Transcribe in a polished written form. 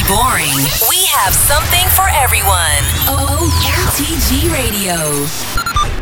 boring. We have something for everyone. OMTG Radio.